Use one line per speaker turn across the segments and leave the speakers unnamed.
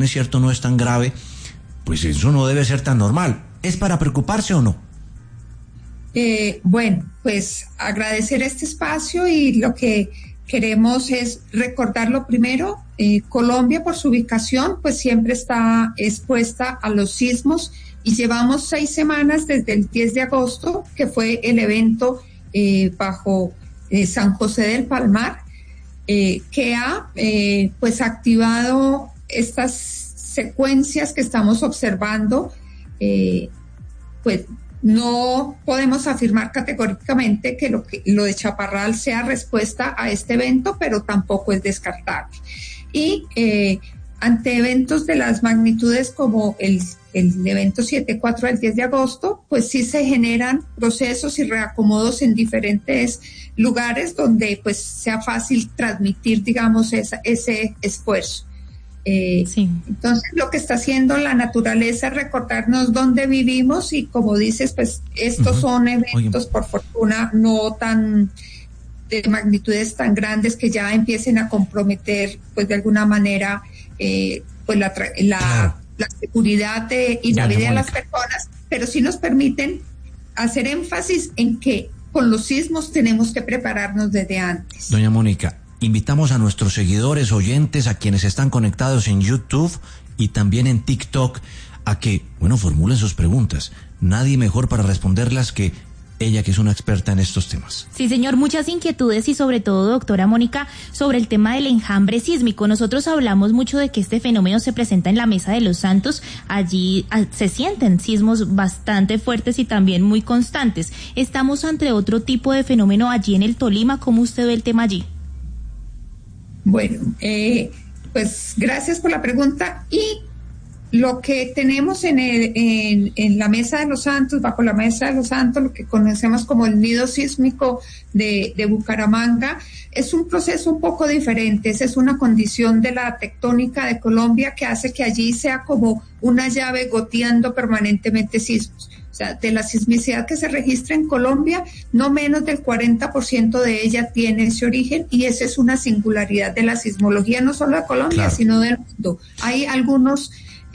es cierto no es tan grave, pues eso no debe ser tan normal. ¿Es para preocuparse o no?
Bueno, pues agradecer este espacio, y lo que queremos es recordarlo primero. Colombia, por su ubicación, pues siempre está expuesta a los sismos, y llevamos 6 semanas desde el 10 de agosto, que fue el evento bajo San José del Palmar, que ha pues activado estas secuencias que estamos observando. Pues no podemos afirmar categóricamente que lo de Chaparral sea respuesta a este evento, pero tampoco es descartable. Y ante eventos de las magnitudes como el evento 7.4 del 10 de agosto, pues sí se generan procesos y reacomodos en diferentes lugares donde pues sea fácil transmitir, digamos, ese esfuerzo. Sí. Entonces lo que está haciendo la naturaleza es recordarnos dónde vivimos, y como dices, pues estos son eventos, por fortuna, no tan de magnitudes tan grandes que ya empiecen a comprometer pues de alguna manera pues la seguridad y la vida de las personas, pero sí nos permiten hacer énfasis en que con los sismos tenemos que prepararnos desde antes.
Doña Mónica, invitamos a nuestros seguidores, oyentes, a quienes están conectados en YouTube y también en TikTok, a que, formulen sus preguntas. Nadie mejor para responderlas que ella, que es una experta en estos temas.
Sí, señor, muchas inquietudes, y sobre todo, doctora Mónica, sobre el tema del enjambre sísmico. Nosotros hablamos mucho de que este fenómeno se presenta en la Mesa de los Santos. Allí se sienten sismos bastante fuertes y también muy constantes. ¿Estamos ante otro tipo de fenómeno allí en el Tolima? ¿Cómo usted ve el tema allí?
Bueno, pues gracias por la pregunta. Y lo que tenemos en la Mesa de los Santos, bajo la Mesa de los Santos, lo que conocemos como el nido sísmico de Bucaramanga, es un proceso un poco diferente. Esa es una condición de la tectónica de Colombia que hace que allí sea como una llave goteando permanentemente sismos. O sea, de la sismicidad que se registra en Colombia, no menos del 40% de ella tiene ese origen, y esa es una singularidad de la sismología, no solo de Colombia, claro, sino del mundo. Hay algunos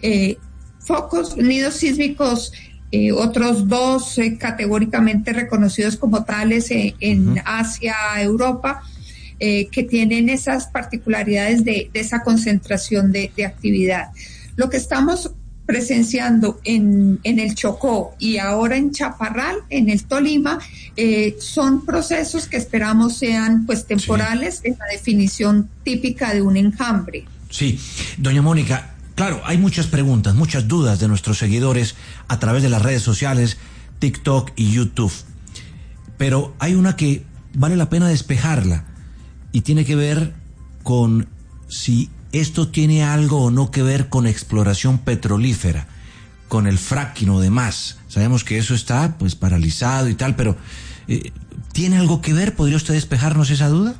focos, nidos sísmicos, otros 2 categóricamente reconocidos como tales en Asia, Europa, que tienen esas particularidades de esa concentración de actividad. Lo que estamos presenciando en el Chocó y ahora en Chaparral, en el Tolima, son procesos que esperamos sean pues temporales, en la definición típica de un enjambre.
Sí, doña Mónica, claro, hay muchas preguntas, muchas dudas de nuestros seguidores a través de las redes sociales, TikTok y YouTube. Pero hay una que vale la pena despejarla, y tiene que ver con si esto tiene algo o no que ver con exploración petrolífera, con el fracking o demás. Sabemos que eso está pues paralizado y tal, pero ¿tiene algo que ver? ¿Podría usted despejarnos esa duda?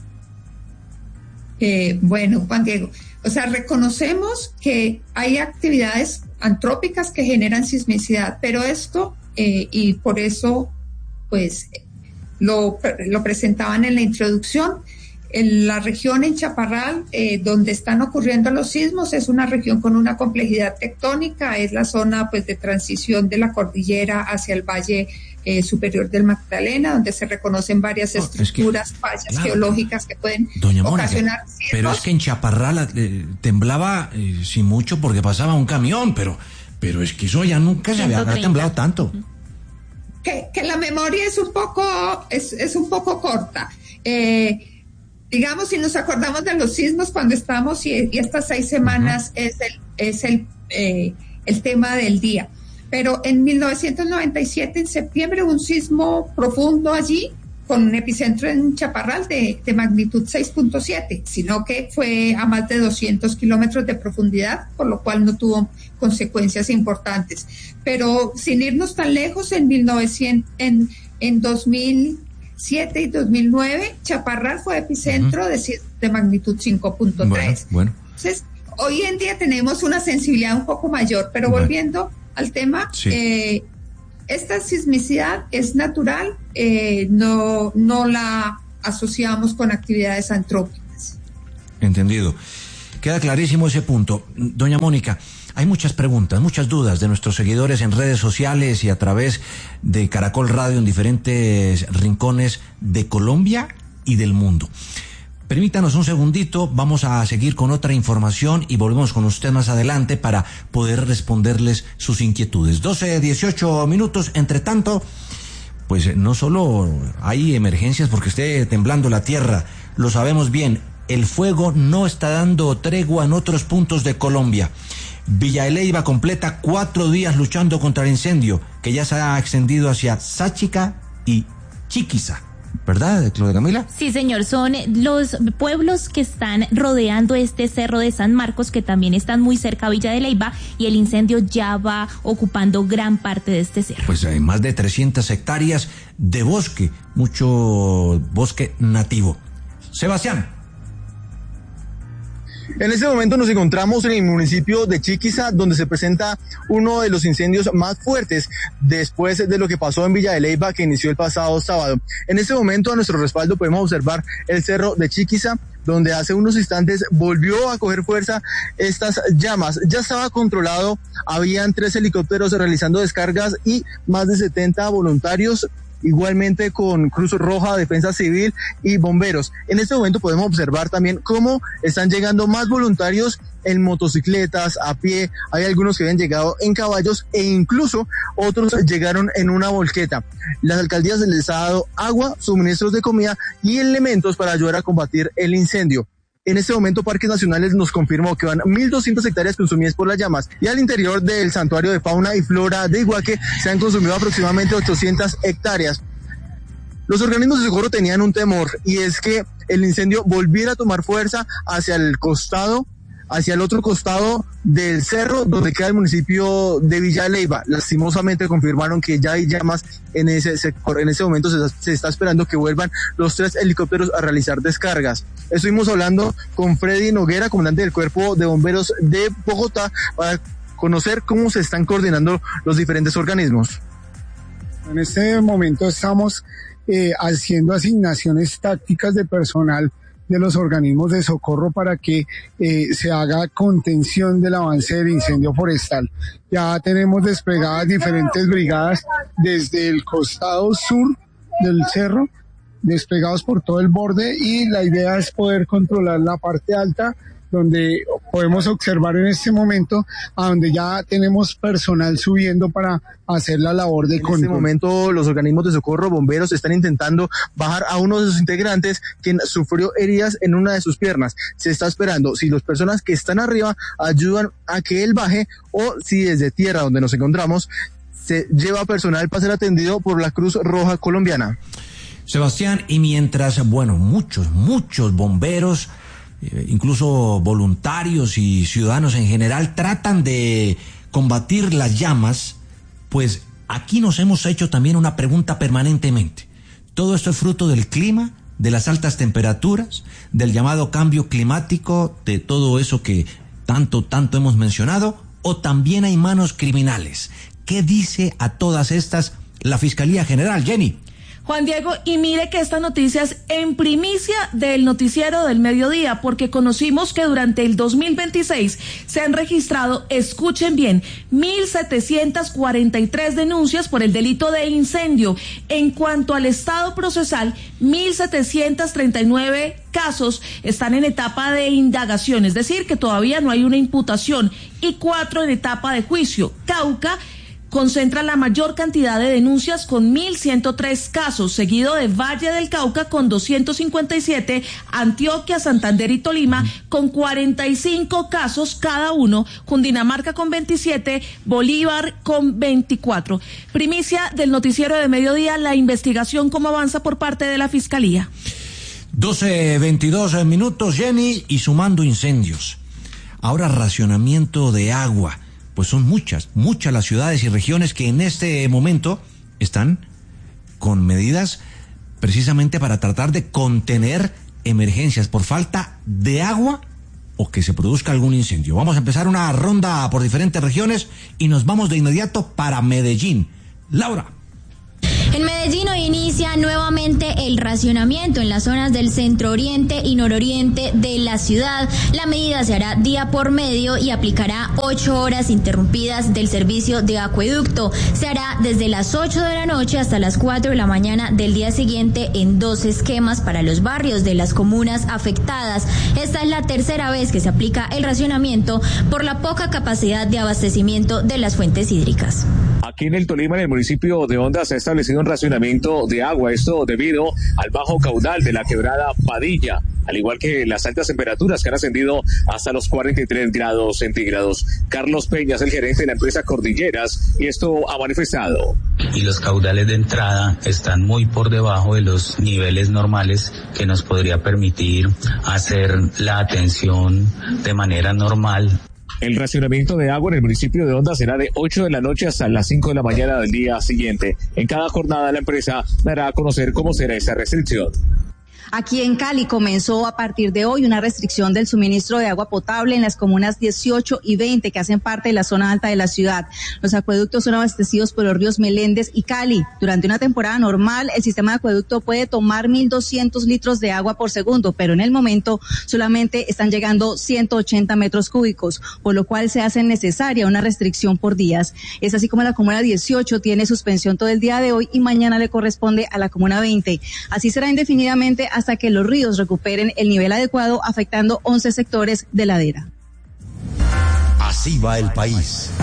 Bueno, Juan Diego, o sea, reconocemos que hay actividades antrópicas que generan sismicidad, pero esto, y por eso pues lo presentaban en la introducción, en la región en Chaparral, donde están ocurriendo los sismos, es una región con una complejidad tectónica, es la zona pues de transición de la cordillera hacia el valle superior del Magdalena, donde se reconocen varias estructuras, fallas geológicas que pueden ocasionar sismos.
Pero es que en Chaparral temblaba sin mucho porque pasaba un camión, pero es que eso ya nunca se había temblado tanto.
Que la memoria es un poco corta. Digamos, si nos acordamos de los sismos cuando estamos, y estas 6 semanas es el tema del día. Pero en 1997, en septiembre, un sismo profundo allí, con un epicentro en Chaparral de magnitud 6.7, sino que fue a más de 200 kilómetros de profundidad, por lo cual no tuvo consecuencias importantes. Pero sin irnos tan lejos, en 2007 y 2009, Chaparral fue epicentro de magnitud 5.3.
Bueno.
Entonces, hoy en día tenemos una sensibilidad un poco mayor, pero volviendo al tema, sí. Esta sismicidad es natural, no la asociamos con actividades antrópicas.
Entendido. Queda clarísimo ese punto. Doña Mónica, hay muchas preguntas, muchas dudas de nuestros seguidores en redes sociales y a través de Caracol Radio en diferentes rincones de Colombia y del mundo. Permítanos un segundito, vamos a seguir con otra información y volvemos con usted más adelante para poder responderles sus inquietudes. 12:18 minutos, entre tanto, pues no solo hay emergencias porque esté temblando la tierra, lo sabemos bien, el fuego no está dando tregua en otros puntos de Colombia. Villa de Leyva completa 4 días luchando contra el incendio, que ya se ha extendido hacia Sáchica y Chiquiza. ¿Verdad, Claudia Camila?
Sí, señor, son los pueblos que están rodeando este cerro de San Marcos, que también están muy cerca a Villa de Leyva, y el incendio ya va ocupando gran parte de este cerro.
Pues hay más de 300 hectáreas de bosque, mucho bosque nativo. Sebastián.
En este momento nos encontramos en el municipio de Chiquiza, donde se presenta uno de los incendios más fuertes después de lo que pasó en Villa de Leyva, que inició el pasado sábado. En este momento a nuestro respaldo podemos observar el cerro de Chiquiza, donde hace unos instantes volvió a coger fuerza estas llamas. Ya estaba controlado, habían 3 helicópteros realizando descargas y más de 70 voluntarios, igualmente con Cruz Roja, Defensa Civil y bomberos. En este momento podemos observar también cómo están llegando más voluntarios en motocicletas, a pie, hay algunos que habían llegado en caballos e incluso otros llegaron en una volqueta. Las alcaldías les ha dado agua, suministros de comida y elementos para ayudar a combatir el incendio. En este momento Parques Nacionales nos confirmó que van 1.200 hectáreas consumidas por las llamas y al interior del Santuario de Fauna y Flora de Iguaque se han consumido aproximadamente 800 hectáreas. Los organismos de socorro tenían un temor y es que el incendio volviera a tomar fuerza hacia el costado, hacia el otro costado del cerro donde queda el municipio de Villa de Leyva. Lastimosamente confirmaron que ya hay llamas en ese sector. En ese momento se está esperando que vuelvan los 3 helicópteros a realizar descargas. Estuvimos hablando con Freddy Noguera, comandante del Cuerpo de Bomberos de Bogotá, para conocer cómo se están coordinando los diferentes organismos.
En este momento estamos haciendo asignaciones tácticas de personal de los organismos de socorro para que se haga contención del avance del incendio forestal. Ya tenemos desplegadas diferentes brigadas desde el costado sur del cerro, desplegados por todo el borde, y la idea es poder controlar la parte alta, donde podemos observar en este momento a donde ya tenemos personal subiendo para hacer la labor de control. En este
momento los organismos de socorro, bomberos, están intentando bajar a uno de sus integrantes quien sufrió heridas en una de sus piernas. Se está esperando si las personas que están arriba ayudan a que él baje o si desde tierra donde nos encontramos se lleva personal para ser atendido por la Cruz Roja Colombiana.
Sebastián, y mientras, bueno, muchos bomberos, incluso voluntarios y ciudadanos en general tratan de combatir las llamas, pues aquí nos hemos hecho también una pregunta permanentemente. Todo esto es fruto del clima, de las altas temperaturas, del llamado cambio climático, de todo eso que tanto hemos mencionado, o también hay manos criminales. ¿Qué dice a todas estas la Fiscalía General, Jenny?
Juan Diego, y mire que esta noticia es en primicia del noticiero del mediodía, porque conocimos que durante el 2026 se han registrado, escuchen bien, 1.743 denuncias por el delito de incendio. En cuanto al estado procesal, 1.739 casos están en etapa de indagación, es decir, que todavía no hay una imputación, y 4 en etapa de juicio. Cauca concentra la mayor cantidad de denuncias con 1.103 casos, seguido de Valle del Cauca con 257, Antioquia, Santander y Tolima con 45 casos cada uno, Cundinamarca con 27, Bolívar con 24. Primicia del noticiero de mediodía, la investigación cómo avanza por parte de la Fiscalía.
12:22 minutos, Jenny, y sumando incendios. Ahora racionamiento de agua. Pues son muchas las ciudades y regiones que en este momento están con medidas precisamente para tratar de contener emergencias por falta de agua o que se produzca algún incendio. Vamos a empezar una ronda por diferentes regiones y nos vamos de inmediato para Medellín. Laura.
En Medellín hoy inicia nuevamente el racionamiento en las zonas del centro oriente y nororiente de la ciudad. La medida se hará día por medio y aplicará 8 horas interrumpidas del servicio de acueducto. Se hará desde las 8 de la noche hasta las 4 de la mañana del día siguiente en 2 esquemas para los barrios de las comunas afectadas. Esta es la tercera vez que se aplica el racionamiento por la poca capacidad de abastecimiento de las fuentes hídricas.
Aquí en el Tolima, en el municipio de Honda, se ha establecido un racionamiento de agua, esto debido al bajo caudal de la quebrada Padilla, al igual que las altas temperaturas que han ascendido hasta los 43 grados centígrados. Carlos Peña es el gerente de la empresa Cordilleras y esto ha manifestado.
Y los caudales de entrada están muy por debajo de los niveles normales que nos podría permitir hacer la atención de manera normal.
El racionamiento de agua en el municipio de Honda será de 8 de la noche hasta las 5 de la mañana del día siguiente. En cada jornada la empresa dará a conocer cómo será esa restricción.
Aquí en Cali comenzó a partir de hoy una restricción del suministro de agua potable en las comunas 18 y 20 que hacen parte de la zona alta de la ciudad. Los acueductos son abastecidos por los ríos Meléndez y Cali. Durante una temporada normal, el sistema de acueducto puede tomar 1.200 litros de agua por segundo, pero en el momento solamente están llegando 180 metros cúbicos, por lo cual se hace necesaria una restricción por días. Es así como la comuna 18 tiene suspensión todo el día de hoy y mañana le corresponde a la comuna 20. Así será indefinidamente hasta que los ríos recuperen el nivel adecuado, afectando 11 sectores de ladera.
Así va el país.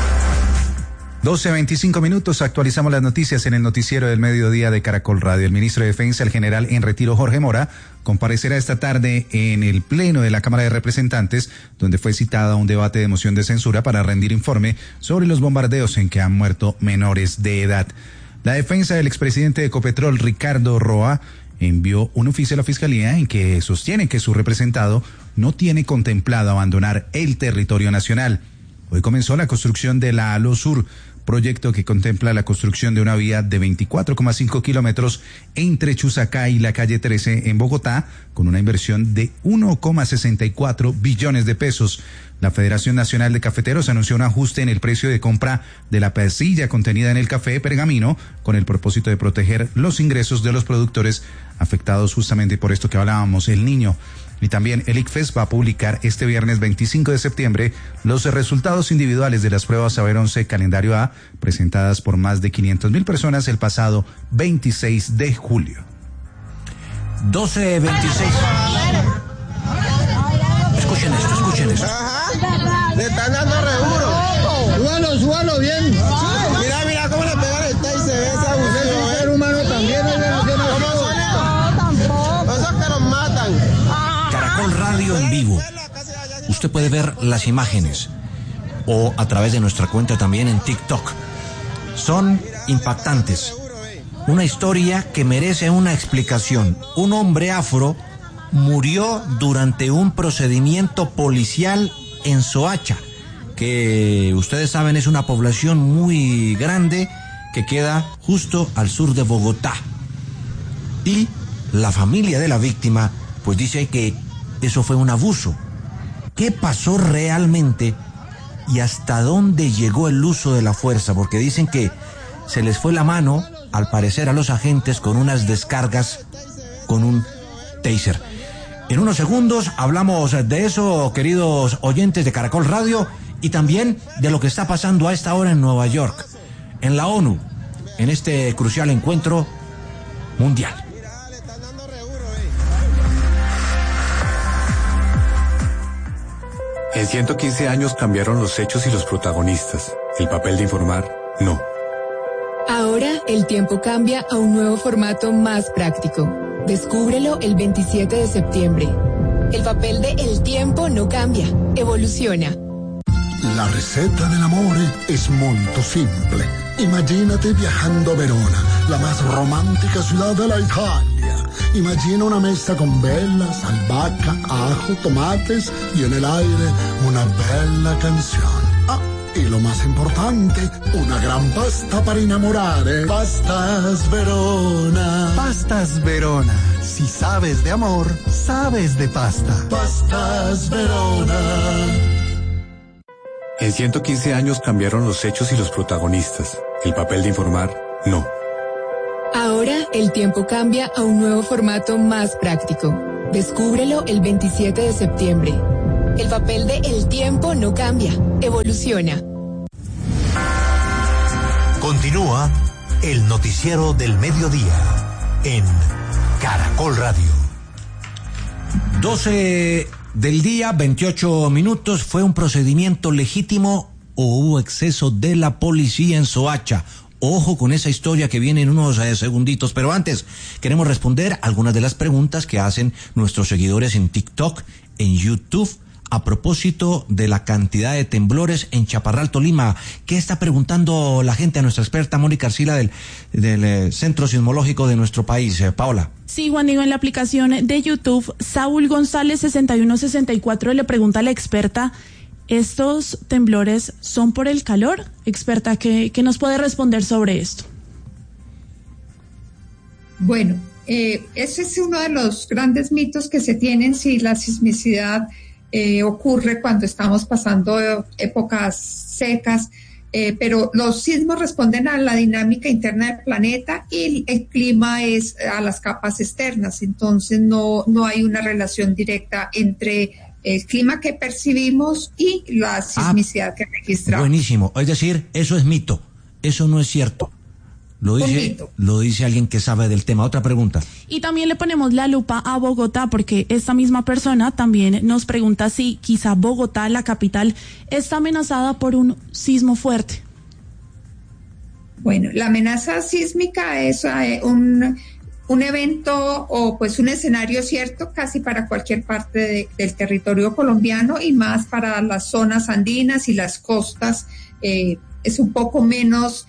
12:25, actualizamos las noticias en el noticiero del mediodía de Caracol Radio. El ministro de Defensa, el general en retiro Jorge Mora, comparecerá esta tarde en el Pleno de la Cámara de Representantes, donde fue citada un debate de moción de censura para rendir informe sobre los bombardeos en que han muerto menores de edad. La defensa del expresidente de Ecopetrol, Ricardo Roa, envió un oficio a la Fiscalía en que sostiene que su representado no tiene contemplado abandonar el territorio nacional. Hoy comenzó la construcción de la ALO Sur, proyecto que contempla la construcción de una vía de 24,5 kilómetros entre Chusacá y la calle 13 en Bogotá, con una inversión de 1,64 billones de pesos. La Federación Nacional de Cafeteros anunció un ajuste en el precio de compra de la pasilla contenida en el café Pergamino, con el propósito de proteger los ingresos de los productores afectados justamente por esto que hablábamos, el niño. Y también el ICFES va a publicar este viernes 25 de septiembre los resultados individuales de las pruebas Saber 11 Calendario A, presentadas por más de 500,000 personas el pasado 26 de julio.
12:26. Escuchen esto.
Ajá, le están dando re duro. Súbalo bien. Mira cómo le pegan el tail, se ve esa buceo, ser humano también. ¿Cómo son estos? Esos que los matan.
Caracol Radio en vivo. Usted puede ver las imágenes o a través de nuestra cuenta también en TikTok. Son impactantes. Una historia que merece una explicación. Un hombre afro murió durante un procedimiento policial en Soacha, que ustedes saben es una población muy grande que queda justo al sur de Bogotá. Y la familia de la víctima pues dice que eso fue un abuso. ¿Qué pasó realmente y hasta dónde llegó el uso de la fuerza? Porque dicen que se les fue la mano, al parecer, a los agentes con unas descargas, con un taser. En unos segundos hablamos de eso, queridos oyentes de Caracol Radio, y también de lo que está pasando a esta hora en Nueva York, en la ONU, en este crucial encuentro mundial.
En 115 años cambiaron los hechos y los protagonistas. El papel de informar, no.
Ahora el tiempo cambia a un nuevo formato más práctico. Descúbrelo el 27 de septiembre. El papel de El Tiempo no cambia, evoluciona.
La receta del amor es muy simple. Imagínate viajando a Verona, la más romántica ciudad de la Italia. Imagina una mesa con velas, albahaca, ajo, tomates y en el aire una bella canción. Y lo más importante, una gran pasta para enamorar, ¿eh? Pastas Verona.
Pastas Verona. Si sabes de amor, sabes de pasta.
Pastas Verona.
En 115 años cambiaron los hechos y los protagonistas. El papel de informar, no.
el tiempo cambia a un nuevo formato más práctico. Descúbrelo el 27 de septiembre. El papel de El tiempo no cambia, evoluciona.
Continúa el noticiero del mediodía en Caracol Radio.
12 del día, 28 minutos. ¿Fue un procedimiento legítimo o hubo exceso de la policía en Soacha? Ojo con esa historia que viene en unos segunditos, pero antes queremos responder algunas de las preguntas que hacen nuestros seguidores en TikTok, en YouTube, a propósito de la cantidad de temblores en Chaparral, Tolima. ¿Qué está preguntando la gente a nuestra experta Mónica Arcila del Centro Sismológico de nuestro país? Paola.
Sí, Juan Diego, en la aplicación de YouTube, Saúl González 6164 le pregunta a la experta: ¿estos temblores son por el calor? Experta, ¿qué nos puede responder sobre esto?
Bueno, ese es uno de los grandes mitos que se tienen si la sismicidad ocurre cuando estamos pasando épocas secas, pero los sismos responden a la dinámica interna del planeta y el clima es a las capas externas, entonces no hay una relación directa entre el clima que percibimos y la sismicidad que registramos.
Buenísimo, es decir, eso es mito, eso no es cierto. Lo dice alguien que sabe del tema. Otra pregunta.
Y también le ponemos la lupa a Bogotá, porque esta misma persona también nos pregunta si quizá Bogotá, la capital, está amenazada por un sismo fuerte.
Bueno, la amenaza sísmica es un evento o pues un escenario cierto casi para cualquier parte del territorio colombiano y más para las zonas andinas y las costas. Es un poco menos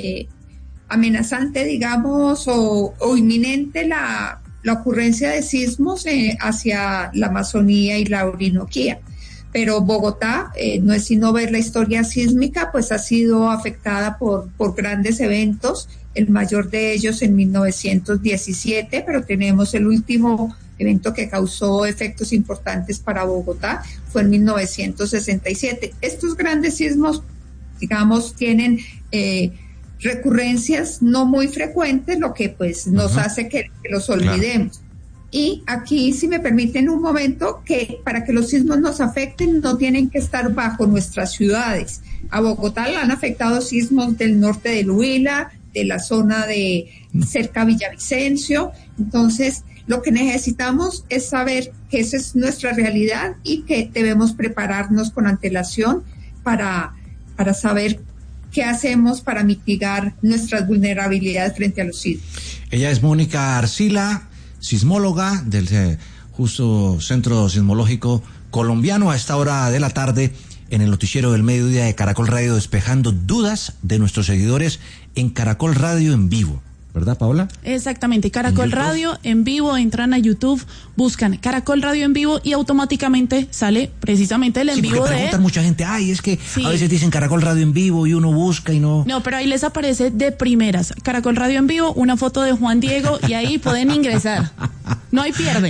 amenazante, digamos, o inminente la ocurrencia de sismos hacia la Amazonía y la Orinoquía. Pero Bogotá, no es sino ver la historia sísmica, pues ha sido afectada por grandes eventos, el mayor de ellos en 1917, pero tenemos el último evento que causó efectos importantes para Bogotá, fue en 1967. Estos grandes sismos, digamos, tienen recurrencias no muy frecuentes, lo que pues nos hace que los olvidemos. Claro. Y aquí, si me permiten un momento, que para que los sismos nos afecten no tienen que estar bajo nuestras ciudades. A Bogotá le han afectado sismos del norte del Huila, de la zona de cerca a Villavicencio. Entonces, lo que necesitamos es saber que esa es nuestra realidad y que debemos prepararnos con antelación para saber qué hacemos para mitigar nuestras vulnerabilidades frente a los sismos.
Ella es Mónica Arcila, sismóloga del justo Centro Sismológico Colombiano, a esta hora de la tarde en el noticiero del mediodía de Caracol Radio, despejando dudas de nuestros seguidores en Caracol Radio en vivo. ¿Verdad, Paola?
Exactamente, Caracol Radio en vivo, entran a YouTube, buscan Caracol Radio en vivo y automáticamente sale precisamente el en vivo de...
preguntan mucha gente, es que a veces dicen Caracol Radio en vivo y uno busca y no...
No, pero ahí les aparece de primeras, Caracol Radio en vivo, una foto de Juan Diego y ahí pueden ingresar. No hay pierde.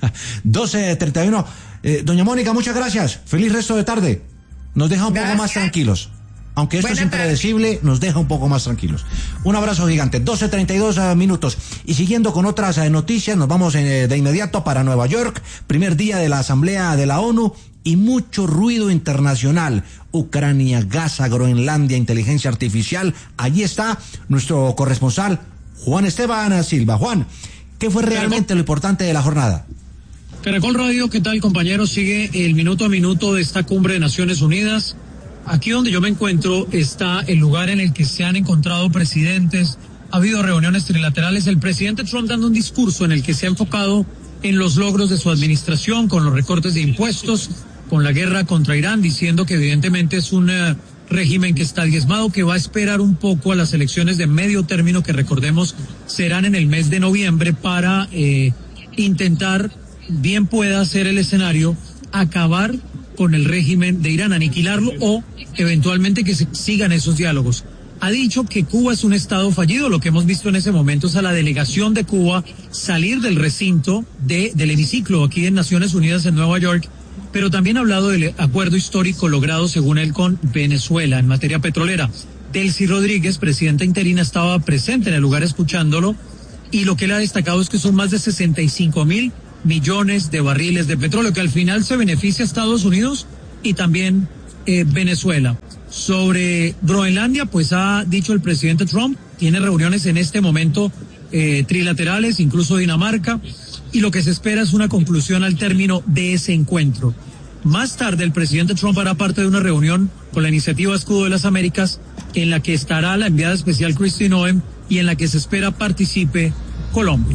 12:31. Doña Mónica, muchas gracias. Feliz resto de tarde. Nos deja un poco más tranquilos. Aunque esto es impredecible, nos deja un poco más tranquilos. Un abrazo gigante. 12:32 minutos. Y siguiendo con otras noticias, nos vamos de inmediato para Nueva York. Primer día de la Asamblea de la ONU y mucho ruido internacional. Ucrania, Gaza, Groenlandia, inteligencia artificial. Allí está nuestro corresponsal, Juan Esteban Silva. Juan, ¿qué fue realmente lo importante de la jornada?
Caracol Radio, ¿qué tal, compañeros? Sigue el minuto a minuto de esta cumbre de Naciones Unidas. Aquí donde yo me encuentro está el lugar en el que se han encontrado presidentes, ha habido reuniones trilaterales, el presidente Trump dando un discurso en el que se ha enfocado en los logros de su administración, con los recortes de impuestos, con la guerra contra Irán, diciendo que evidentemente es un régimen que está diezmado, que va a esperar un poco a las elecciones de medio término, que recordemos serán en el mes de noviembre, para intentar, bien pueda ser el escenario, acabar con el régimen de Irán, aniquilarlo o eventualmente que se sigan esos diálogos. Ha dicho que Cuba es un estado fallido. Lo que hemos visto en ese momento es a la delegación de Cuba salir del recinto del hemiciclo aquí en Naciones Unidas en Nueva York, pero también ha hablado del acuerdo histórico logrado, según él, con Venezuela en materia petrolera. Delcy Rodríguez, presidenta interina, estaba presente en el lugar escuchándolo y lo que él ha destacado es que son más de 65.000 millones de barriles de petróleo, que al final se beneficia a Estados Unidos y también Venezuela. Sobre Groenlandia, pues ha dicho el presidente Trump, tiene reuniones en este momento trilaterales, incluso Dinamarca, y lo que se espera es una conclusión al término de ese encuentro. Más tarde, el presidente Trump hará parte de una reunión con la iniciativa Escudo de las Américas, en la que estará la enviada especial Kristi Noem y en la que se espera participe Colombia.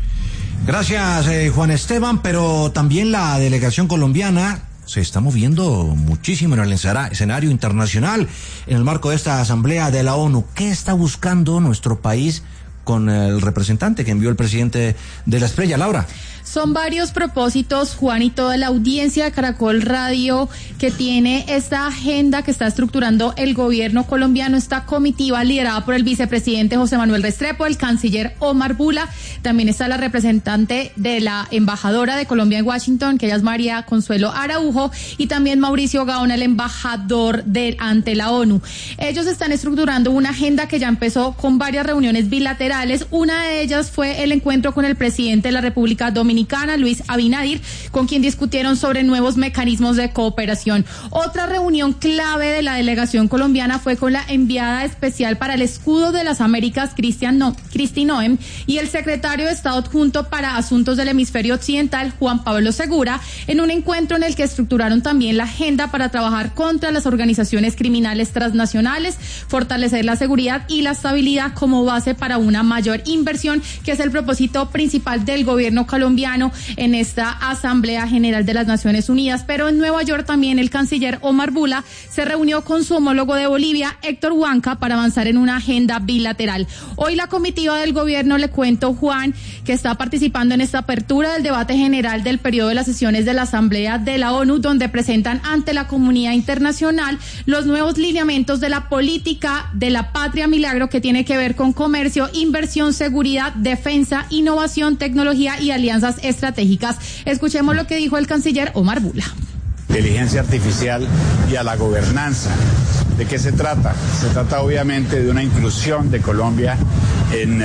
Gracias, Juan Esteban, pero también la delegación colombiana se está moviendo muchísimo en el escenario internacional en el marco de esta asamblea de la ONU. ¿Qué está buscando nuestro país con el representante que envió el presidente de la Estrella, Laura?
Son varios propósitos, Juan, y toda la audiencia de Caracol Radio que tiene esta agenda que está estructurando el gobierno colombiano, esta comitiva liderada por el vicepresidente José Manuel Restrepo, el canciller Omar Bula, también está la representante de la embajadora de Colombia en Washington, que ella es María Consuelo Araujo, y también Mauricio Gaona, el embajador ante la ONU. Ellos están estructurando una agenda que ya empezó con varias reuniones bilaterales. Una de ellas fue el encuentro con el presidente de la República Dominicana, Luis Abinader, con quien discutieron sobre nuevos mecanismos de cooperación. Otra reunión clave de la delegación colombiana fue con la enviada especial para el Escudo de las Américas, Kristi Noem, y el secretario de Estado adjunto para Asuntos del Hemisferio Occidental, Juan Pablo Segura, en un encuentro en el que estructuraron también la agenda para trabajar contra las organizaciones criminales transnacionales, fortalecer la seguridad y la estabilidad como base para una mayor inversión, que es el propósito principal del gobierno colombiano en esta Asamblea General de las Naciones Unidas. Pero en Nueva York también el canciller Omar Bula se reunió con su homólogo de Bolivia, Héctor Huanca, para avanzar en una agenda bilateral. Hoy la comitiva del gobierno, le cuento, Juan, que está participando en esta apertura del debate general del periodo de las sesiones de la Asamblea de la ONU, donde presentan ante la comunidad internacional los nuevos lineamientos de la política de la patria milagro, que tiene que ver con comercio, inversión, seguridad, defensa, innovación, tecnología y alianzas estratégicas. Escuchemos lo que dijo el canciller Omar Bula.
Inteligencia artificial y a la gobernanza. ¿De qué se trata? Se trata obviamente de una inclusión de Colombia en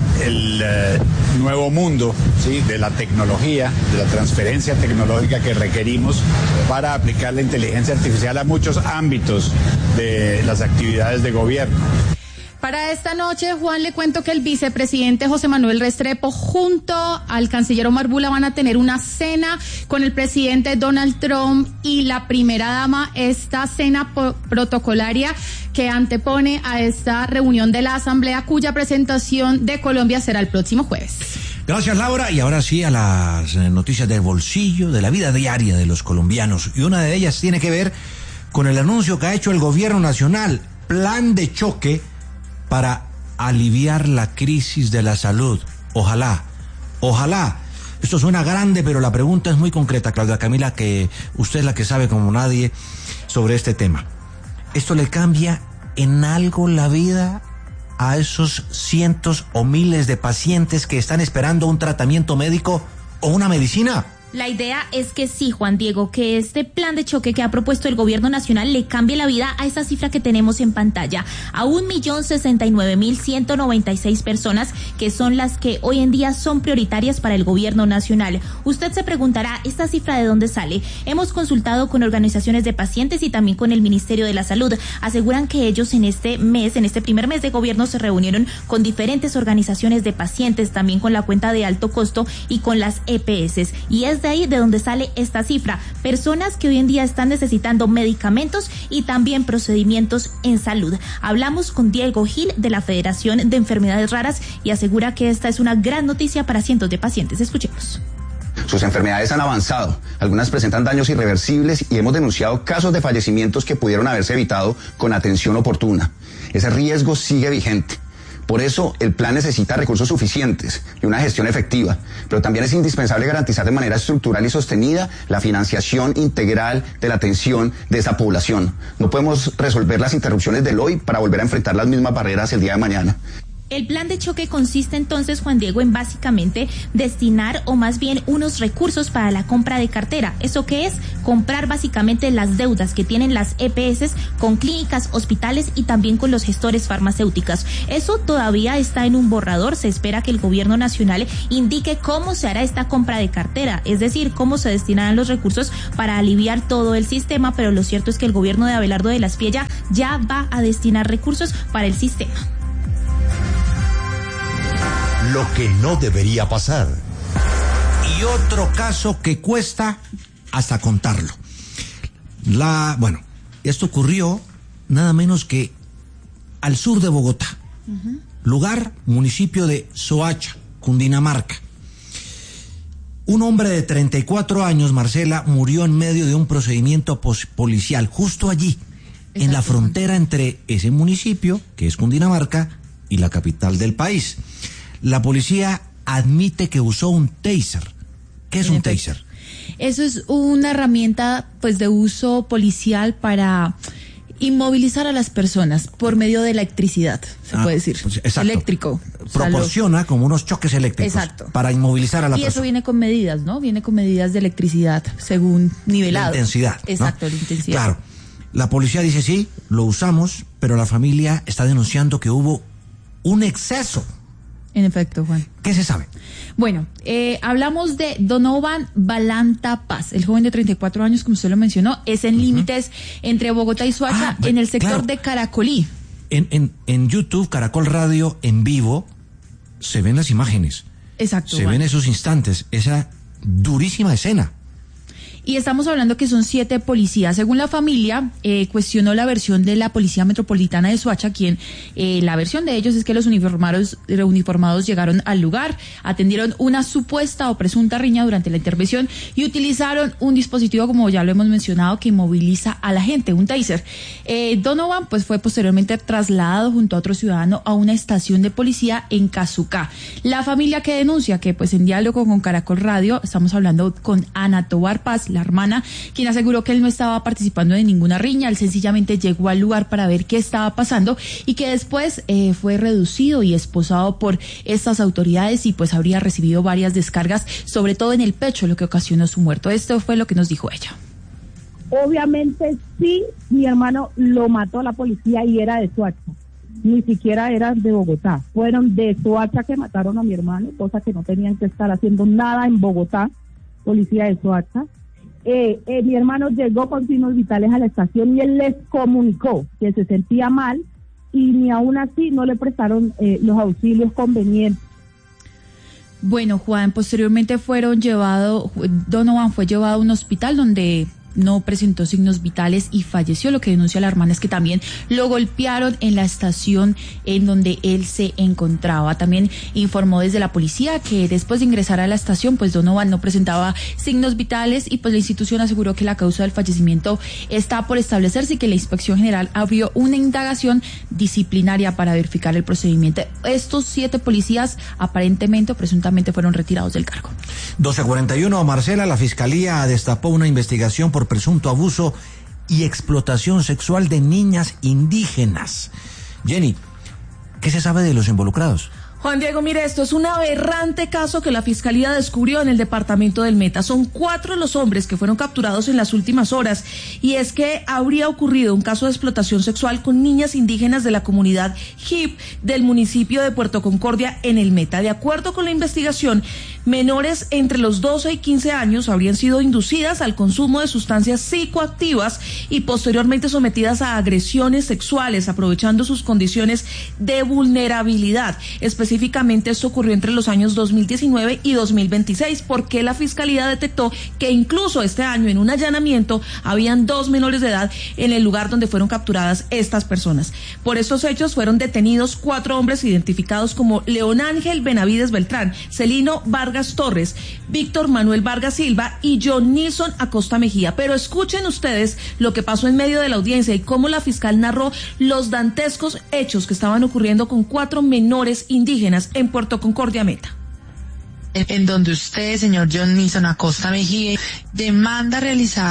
el nuevo mundo, ¿sí?, de la tecnología, de la transferencia tecnológica que requerimos para aplicar la inteligencia artificial a muchos ámbitos de las actividades de gobierno.
Para esta noche, Juan, le cuento que el vicepresidente José Manuel Restrepo junto al canciller Omar Bula van a tener una cena con el presidente Donald Trump y la primera dama, esta cena protocolaria que antepone a esta reunión de la Asamblea, cuya presentación de Colombia será el próximo jueves.
Gracias, Laura. Y ahora sí a las noticias del bolsillo, de la vida diaria de los colombianos. Y una de ellas tiene que ver con el anuncio que ha hecho el gobierno nacional, plan de choque para aliviar la crisis de la salud. Ojalá. Esto suena grande, pero la pregunta es muy concreta, Claudia Camila, que usted es la que sabe como nadie sobre este tema. ¿Esto le cambia en algo la vida a esos cientos o miles de pacientes que están esperando un tratamiento médico o una medicina?
La idea es que sí, Juan Diego, que este plan de choque que ha propuesto el gobierno nacional le cambie la vida a esa cifra que tenemos en pantalla, a 1.069.196 personas, que son las que hoy en día son prioritarias para el gobierno nacional. Usted se preguntará, ¿esta cifra de dónde sale? Hemos consultado con organizaciones de pacientes y también con el Ministerio de la Salud. Aseguran que ellos en este primer mes de gobierno, se reunieron con diferentes organizaciones de pacientes, también con la cuenta de alto costo y con las EPS. Y es de ahí de donde sale esta cifra. Personas que hoy en día están necesitando medicamentos y también procedimientos en salud. Hablamos con Diego Gil de la Federación de Enfermedades Raras y asegura que esta es una gran noticia para cientos de pacientes. Escuchemos.
Sus enfermedades han avanzado, algunas presentan daños irreversibles y hemos denunciado casos de fallecimientos que pudieron haberse evitado con atención oportuna. Ese riesgo sigue vigente. Por eso, el plan necesita recursos suficientes y una gestión efectiva, pero también es indispensable garantizar de manera estructural y sostenida la financiación integral de la atención de esa población. No podemos resolver las interrupciones del hoy para volver a enfrentar las mismas barreras el día de mañana.
El plan de choque consiste entonces, Juan Diego, en básicamente destinar o más bien unos recursos para la compra de cartera. ¿Eso qué es? Comprar básicamente las deudas que tienen las EPS con clínicas, hospitales y también con los gestores farmacéuticos. Eso todavía está en un borrador. Se espera que el gobierno nacional indique cómo se hará esta compra de cartera, es decir, cómo se destinarán los recursos para aliviar todo el sistema, pero lo cierto es que el gobierno de Abelardo de la Espriella ya va a destinar recursos para el sistema.
Lo que no debería pasar.
Y otro caso que cuesta hasta contarlo. Esto ocurrió nada menos que al sur de Bogotá. Lugar, municipio de Soacha, Cundinamarca. Un hombre de 34 años, Marcela, murió en medio de un procedimiento policial, justo allí, en la frontera entre ese municipio, que es Cundinamarca, y la capital del país. La policía admite que usó un taser. ¿Qué es un taser?
Eso es una herramienta pues de uso policial para inmovilizar a las personas por medio de electricidad, se puede decir.
Exacto.
Eléctrico.
Proporciona como unos choques eléctricos.
Exacto.
Para inmovilizar a la persona.
Y eso viene con medidas, ¿no? Viene con medidas de electricidad según nivelado.
La intensidad.
Exacto,
¿no?
La intensidad.
Claro. La policía dice sí, lo usamos, pero la familia está denunciando que hubo un exceso.
En efecto, Juan.
¿Qué se sabe?
Bueno, hablamos de Donovan Balanta Paz, el joven de 34 años, como usted lo mencionó, es en límites entre Bogotá y Soacha, en el sector de Caracolí.
En YouTube, Caracol Radio en vivo, se ven las imágenes.
Exacto.
Se ven esos instantes, esa durísima escena.
Y estamos hablando que son 7 policías. Según la familia, cuestionó la versión de la Policía Metropolitana de Soacha, quien la versión de ellos es que los uniformados llegaron al lugar, atendieron una supuesta o presunta riña durante la intervención y utilizaron un dispositivo, como ya lo hemos mencionado, que inmoviliza a la gente, un taser. Donovan pues fue posteriormente trasladado junto a otro ciudadano a una estación de policía en Cazucá. La familia que denuncia que pues en diálogo con Caracol Radio, estamos hablando con Ana Tobar Paz, la hermana, quien aseguró que él no estaba participando de ninguna riña, él sencillamente llegó al lugar para ver qué estaba pasando y que después fue reducido y esposado por estas autoridades y pues habría recibido varias descargas, sobre todo en el pecho, lo que ocasionó su muerte. Esto fue lo que nos dijo ella.
Obviamente sí, mi hermano lo mató la policía y era de Soacha, ni siquiera era de Bogotá, fueron de Soacha que mataron a mi hermano, cosa que no tenían que estar haciendo nada en Bogotá, policía de Soacha. Mi hermano llegó con signos vitales a la estación y él les comunicó que se sentía mal y ni aún así no le prestaron los auxilios convenientes.
Bueno, Juan, posteriormente Donovan fue llevado a un hospital donde no presentó signos vitales y falleció. Lo que denuncia la hermana es que también lo golpearon en la estación en donde él se encontraba. También informó desde la policía que después de ingresar a la estación, pues Donovan no presentaba signos vitales y pues la institución aseguró que la causa del fallecimiento está por establecerse y que la Inspección General abrió una indagación disciplinaria para verificar el procedimiento. Estos 7 policías aparentemente o presuntamente fueron retirados del cargo.
12:41, Marcela, la Fiscalía destapó una investigación por presunto abuso y explotación sexual de niñas indígenas. Jenny, ¿qué se sabe de los involucrados?
Juan Diego, mire, esto es un aberrante caso que la Fiscalía descubrió en el departamento del Meta. Son 4 los hombres que fueron capturados en las últimas horas y es que habría ocurrido un caso de explotación sexual con niñas indígenas de la comunidad HIP del municipio de Puerto Concordia en el Meta. De acuerdo con la investigación, menores entre los 12 y 15 años habrían sido inducidas al consumo de sustancias psicoactivas y posteriormente sometidas a agresiones sexuales, aprovechando sus condiciones de vulnerabilidad. Específicamente esto ocurrió entre los años 2019 y 2026, porque la Fiscalía detectó que incluso este año en un allanamiento habían 2 menores de edad en el lugar donde fueron capturadas estas personas. Por estos hechos fueron detenidos 4 hombres identificados como León Ángel Benavides Beltrán, Celino Vargas Torres, Víctor Manuel Vargas Silva y John Nilson Acosta Mejía. Pero escuchen ustedes lo que pasó en medio de la audiencia y cómo la fiscal narró los dantescos hechos que estaban ocurriendo con 4 menores indígenas en Puerto Concordia Meta.
En donde usted, señor John Nilson Acosta Mejía, demanda realizar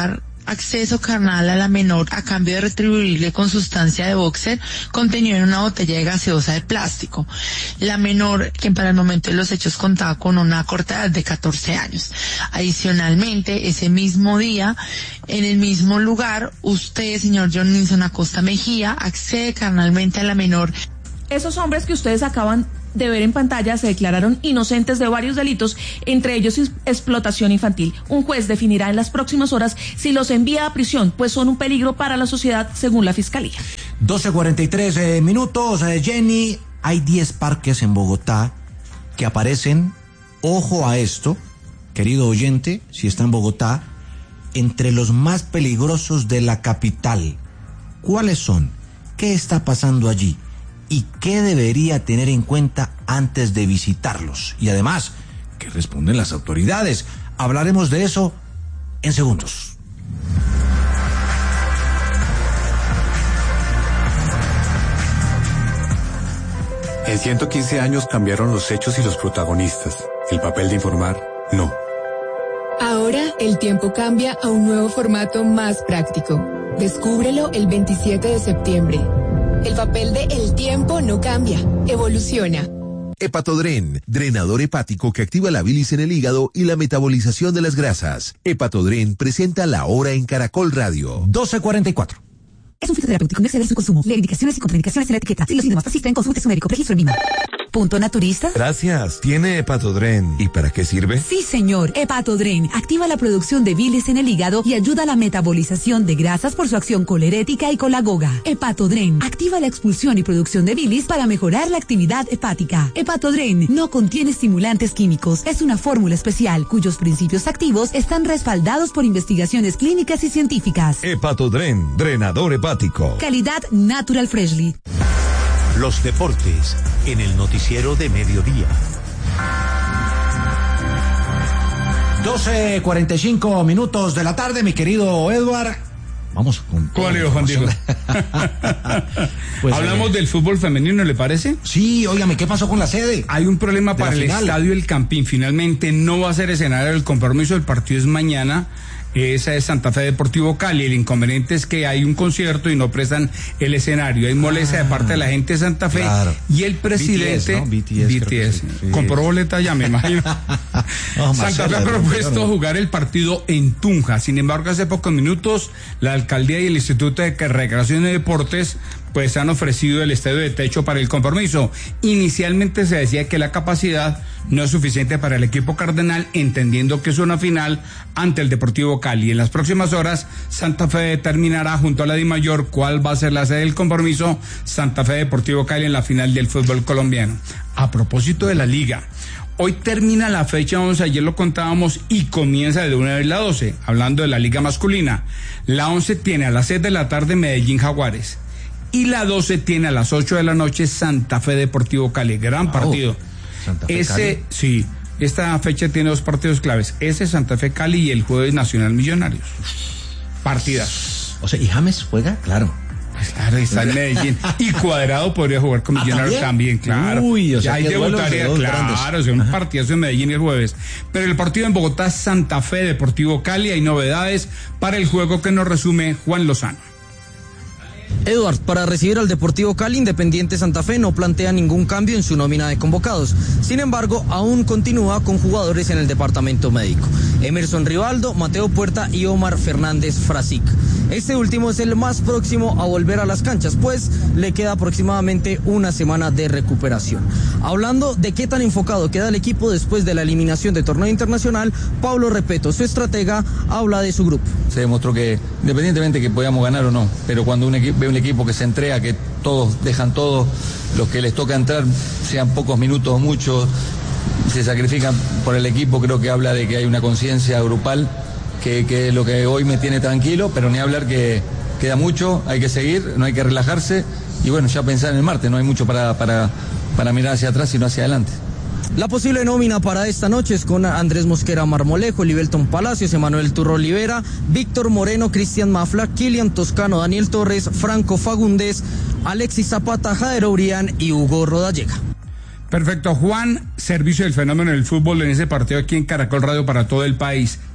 acceso carnal a la menor a cambio de retribuirle con sustancia de boxer contenido en una botella de gaseosa de plástico. La menor, quien para el momento de los hechos contaba con una corta edad de 14 años. Adicionalmente, ese mismo día, en el mismo lugar, usted, señor John Nilson Acosta Mejía, accede carnalmente a la menor.
Esos hombres que ustedes acaban de ver en pantalla se declararon inocentes de varios delitos, entre ellos explotación infantil. Un juez definirá en las próximas horas si los envía a prisión, pues son un peligro para la sociedad, según la Fiscalía.
12:43 minutos. Jenny, hay 10 parques en Bogotá que aparecen, ojo a esto, querido oyente, si está en Bogotá, entre los más peligrosos de la capital. ¿Cuáles son? ¿Qué está pasando allí? ¿Y qué debería tener en cuenta antes de visitarlos? Y además, ¿qué responden las autoridades? Hablaremos de eso en segundos.
En 115 años cambiaron los hechos y los protagonistas. El papel de informar, no.
Ahora el tiempo cambia a un nuevo formato más práctico. Descúbrelo el 27 de septiembre. El papel de El Tiempo no cambia, evoluciona.
Hepatodren, drenador hepático que activa la bilis en el hígado y la metabolización de las grasas. Hepatodren presenta La Hora en Caracol Radio.
12:44.
Es un fitoterapéutico, no exceder su consumo. Lee indicaciones y contraindicaciones en la etiqueta. Si los síntomas persisten, consulte a su médico. Registro en Lima. ¿Punto naturista?
Gracias. ¿Tiene Hepatodren? ¿Y para qué sirve?
Sí, señor. Hepatodren activa la producción de bilis en el hígado y ayuda a la metabolización de grasas por su acción colerética y colagoga. Hepatodren activa la expulsión y producción de bilis para mejorar la actividad hepática. Hepatodren no contiene estimulantes químicos. Es una fórmula especial cuyos principios activos están respaldados por investigaciones clínicas y científicas.
Hepatodren, drenador hepático.
Calidad Natural Freshly.
Los deportes en el noticiero de mediodía.
12:45 minutos de la tarde, mi querido Edward. Vamos con...
¿Cuál es, Juan Diego? Pues, hablamos del fútbol femenino, ¿le parece?
Sí, óigame, ¿qué pasó con la sede?
Hay un problema para el estadio El Campín. Finalmente no va a ser escenario del compromiso. El partido es mañana. Esa es Santa Fe Deportivo Cali. El inconveniente es que hay un concierto y no prestan el escenario. Hay molestia de parte de la gente de Santa Fe. Claro. Y el presidente... BTS. Compró boleta ya, me imagino. Santa Fe ha propuesto jugar el partido en Tunja. Sin embargo, hace pocos minutos, la alcaldía y el Instituto de Recreación y Deportes pues han ofrecido el estadio de techo para el compromiso. Inicialmente se decía que la capacidad no es suficiente para el equipo cardenal, entendiendo que es una final ante el Deportivo Cali. En las próximas horas, Santa Fe determinará junto a la DIMAYOR cuál va a ser la sede del compromiso Santa Fe Deportivo Cali en la final del fútbol colombiano. A propósito de la liga, hoy termina la fecha 11, ayer lo contábamos, y comienza de una vez la 12, hablando de la liga masculina. La 11 tiene a las 6 de la tarde Medellín Jaguares. Y la 12 tiene a las 8 de la noche Santa Fe Deportivo Cali. Gran partido.
Santa Fe Cali.
Sí, esta fecha tiene dos partidos claves. Ese Santa Fe Cali y el jueves Nacional Millonarios. Partidas.
O sea, ¿y James juega? Claro.
Pues claro, está en Medellín. Y Cuadrado podría jugar con Millonarios también, claro.
Uy, o sea,
ahí debutaría, claro, o sea, un partidazo en Medellín el jueves. Pero el partido en Bogotá, Santa Fe Deportivo Cali, hay novedades para el juego que nos resume Juan Lozano.
Edward, para recibir al Deportivo Cali, Independiente Santa Fe no plantea ningún cambio en su nómina de convocados. Sin embargo, aún continúa con jugadores en el departamento médico. Emerson Rivaldo, Mateo Puerta y Omar Fernández Frasic. Este último es el más próximo a volver a las canchas, pues le queda aproximadamente una semana de recuperación. Hablando de qué tan enfocado queda el equipo después de la eliminación del torneo internacional, Pablo Repeto, su estratega, habla de su grupo.
Se demostró que, independientemente que podamos ganar o no, pero cuando ve un equipo que se entrega, que todos dejan todo, los que les toca entrar, sean pocos minutos o muchos, se sacrifican por el equipo, creo que habla de que hay una conciencia grupal que es lo que hoy me tiene tranquilo, pero ni hablar que queda mucho, hay que seguir, no hay que relajarse y bueno, ya pensar en el martes, no hay mucho para mirar hacia atrás sino hacia adelante.
La posible nómina para esta noche es con Andrés Mosquera Marmolejo, Libelton Palacios, Emanuel Turro Olivera, Víctor Moreno, Cristian Mafla, Kilian Toscano, Daniel Torres, Franco Fagundes, Alexis Zapata, Jairo Urián y Hugo Rodallega.
Perfecto, Juan, servicio del fenómeno del fútbol en ese partido aquí en Caracol Radio para todo el país.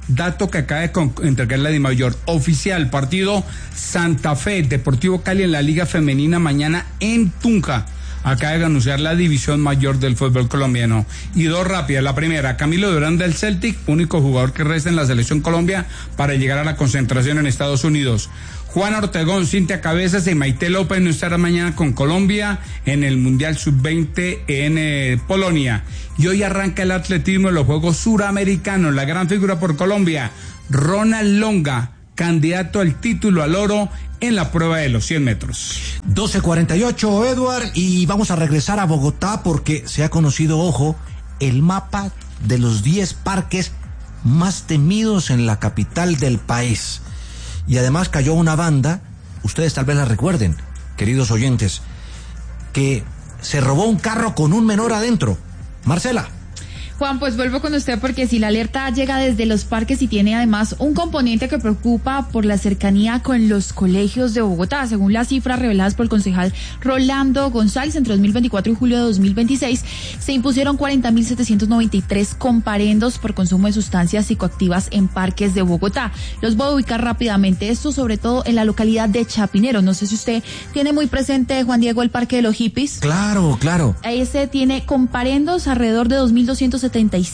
dato que acaba de entregar la DIMAYOR. Oficial, partido Santa Fe, Deportivo Cali en la Liga Femenina mañana en Tunja. Acaba de anunciar la división mayor del fútbol colombiano. Y dos rápidas. La primera, Camilo Durán del Celtic, único jugador que resta en la selección Colombia para llegar a la concentración en Estados Unidos. Juan Ortegón, Cintia Cabezas y Maite López no estarán mañana con Colombia en el Mundial Sub-20 en Polonia. Y hoy arranca el atletismo en los Juegos Suramericanos. La gran figura por Colombia, Ronald Longa, candidato al título al oro en la prueba de los 100 metros.
12:48, Edward, y vamos a regresar a Bogotá porque se ha conocido, ojo, el mapa de los 10 parques más temidos en la capital del país. Y además cayó una banda, ustedes tal vez la recuerden, queridos oyentes, que se robó un carro con un menor adentro. Marcela.
Juan, pues vuelvo con usted porque si la alerta llega desde los parques y tiene además un componente que preocupa por la cercanía con los colegios de Bogotá. Según las cifras reveladas por el concejal Rolando González, entre 2024 y julio de 2026 se impusieron 40.793 comparendos por consumo de sustancias psicoactivas en parques de Bogotá. Los voy a ubicar rápidamente, esto sobre todo en la localidad de Chapinero. No sé si usted tiene muy presente, Juan Diego, el Parque de los Hippies.
Claro, claro.
Ese tiene comparendos alrededor de 2.275.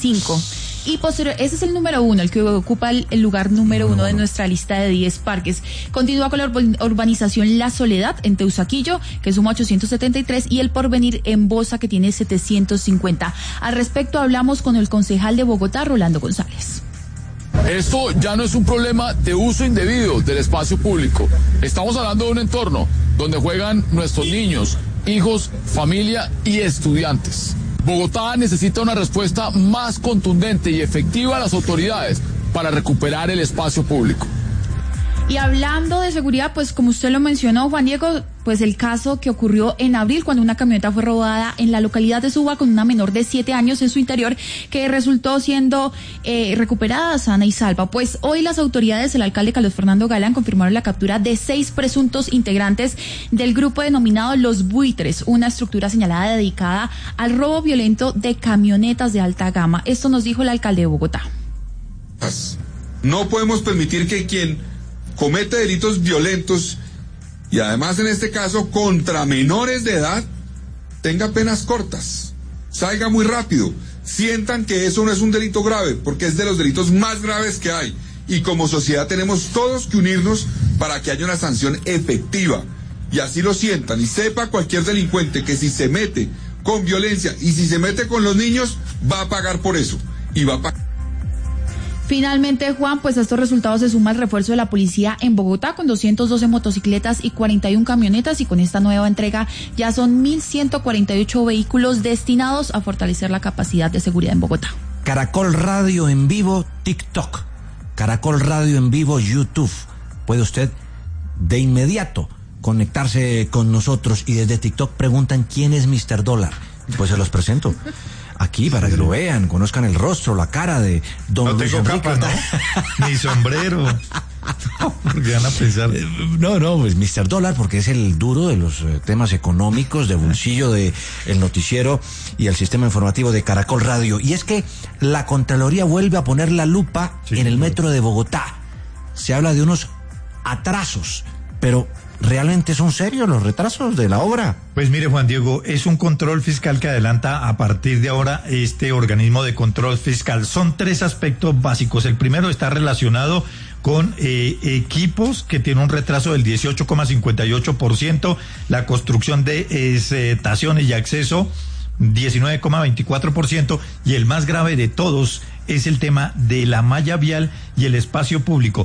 Y posterior, ese es el número 1, el que ocupa el lugar número 1 de nuestra lista de 10 parques. Continúa con la urbanización La Soledad en Teusaquillo, que suma 873, y el Porvenir en Bosa, que tiene 750. Al respecto hablamos con el concejal de Bogotá, Rolando González.
Esto ya no es un problema de uso indebido del espacio público. Estamos hablando de un entorno donde juegan nuestros niños, hijos, familia y estudiantes. Bogotá necesita una respuesta más contundente y efectiva a las autoridades para recuperar el espacio público.
Y hablando de seguridad, pues como usted lo mencionó, Juan Diego, pues el caso que ocurrió en abril cuando una camioneta fue robada en la localidad de Suba con una menor de 7 años en su interior que resultó siendo recuperada sana y salva. Pues hoy las autoridades, el alcalde Carlos Fernando Galán, confirmaron la captura de 6 presuntos integrantes del grupo denominado Los Buitres, una estructura señalada dedicada al robo violento de camionetas de alta gama. Esto nos dijo el alcalde de Bogotá.
No podemos permitir que quien comete delitos violentos y además en este caso contra menores de edad tenga penas cortas, salga muy rápido, sientan que eso no es un delito grave porque es de los delitos más graves que hay y como sociedad tenemos todos que unirnos para que haya una sanción efectiva y así lo sientan y sepa cualquier delincuente que si se mete con violencia y si se mete con los niños va a pagar por eso y va a pagar.
Finalmente, Juan, pues a estos resultados se suma el refuerzo de la policía en Bogotá con 212 motocicletas y 41 camionetas y con esta nueva entrega ya son 1.148 vehículos destinados a fortalecer la capacidad de seguridad en Bogotá.
Caracol Radio en vivo, TikTok. Caracol Radio en vivo, YouTube. Puede usted de inmediato conectarse con nosotros y desde TikTok preguntan quién es Mr. Dólar. Pues se los presento. Aquí, para que lo vean, conozcan el rostro, la cara de don Luis Enrique.
No tengo capa, ¿no? Ni sombrero. Porque van a pensar.
No, pues Mr. Dólar, porque es el duro de los temas económicos, de bolsillo de el noticiero y el sistema informativo de Caracol Radio. Y es que la Contraloría vuelve a poner la lupa en el metro de Bogotá. Se habla de unos atrasos, pero ¿realmente son serios los retrasos de la obra?
Pues mire, Juan Diego, es un control fiscal que adelanta a partir de ahora este organismo de control fiscal. Son 3 aspectos básicos. El primero está relacionado con equipos que tienen un retraso del 18,58%, la construcción de estaciones y acceso 19,24%, y el más grave de todos es el tema de la malla vial y el espacio público,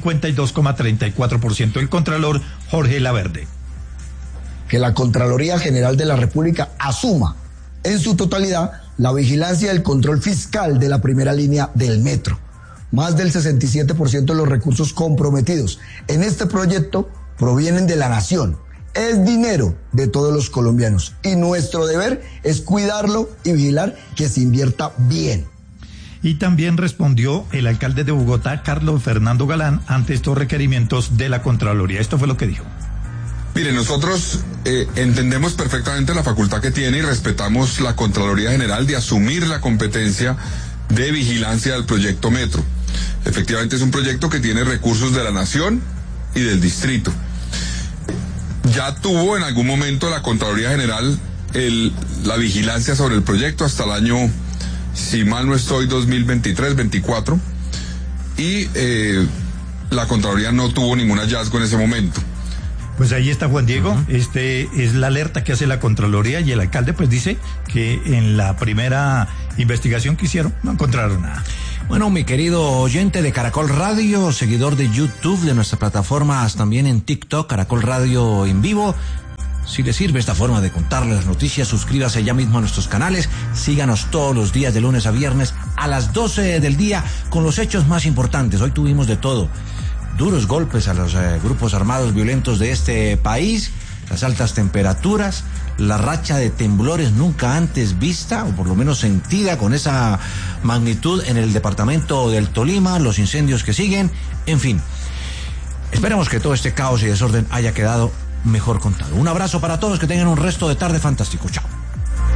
52,34%. El contralor Jorge Laverde.
Que la Contraloría General de la República asuma en su totalidad la vigilancia y el control fiscal de la primera línea del metro. Más del 67% de los recursos comprometidos en este proyecto provienen de la nación. Es dinero de todos los colombianos y nuestro deber es cuidarlo y vigilar que se invierta bien.
Y también respondió el alcalde de Bogotá, Carlos Fernando Galán, ante estos requerimientos de la Contraloría. Esto fue lo que dijo.
Mire, nosotros entendemos perfectamente la facultad que tiene y respetamos la Contraloría General de asumir la competencia de vigilancia del proyecto Metro. Efectivamente es un proyecto que tiene recursos de la nación y del distrito. Ya tuvo en algún momento la Contraloría General la vigilancia sobre el proyecto hasta el año, si mal no estoy, 2023-24, y la Contraloría no tuvo ningún hallazgo en ese momento.
Pues ahí está Juan Diego, es la alerta que hace la Contraloría, y el alcalde pues dice que en la primera investigación que hicieron no encontraron nada.
Bueno, mi querido oyente de Caracol Radio, seguidor de YouTube, de nuestras plataformas también en TikTok, Caracol Radio en vivo. Si le sirve esta forma de contarle las noticias, suscríbase ya mismo a nuestros canales, síganos todos los días de lunes a viernes a las 12 del día con los hechos más importantes. Hoy tuvimos de todo, duros golpes a los grupos armados violentos de este país, las altas temperaturas, la racha de temblores nunca antes vista, o por lo menos sentida con esa magnitud en el departamento del Tolima, los incendios que siguen, en fin. Esperemos que todo este caos y desorden haya quedado mejor contado. Un abrazo para todos, que tengan un resto de tarde fantástico. Chao.